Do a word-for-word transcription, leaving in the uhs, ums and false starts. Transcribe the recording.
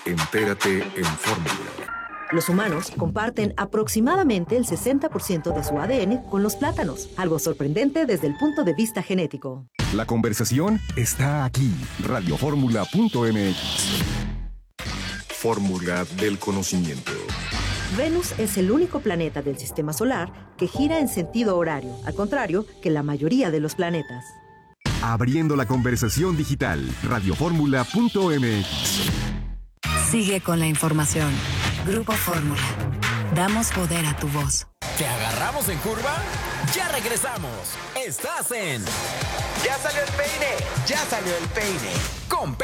Entérate en Fórmula. Los humanos comparten aproximadamente el sesenta por ciento de su A D N con los plátanos, algo sorprendente desde el punto de vista genético. La conversación está aquí. radio fórmula punto m x. Fórmula del conocimiento. Venus es el único planeta del sistema solar que gira en sentido horario, al contrario que la mayoría de los planetas. Abriendo la conversación digital. radio fórmula punto m x. Sigue con la información. Grupo Fórmula. Damos poder a tu voz. ¿Te agarramos en curva? Ya regresamos. Estás en... Ya salió el peine. Ya salió el peine. Con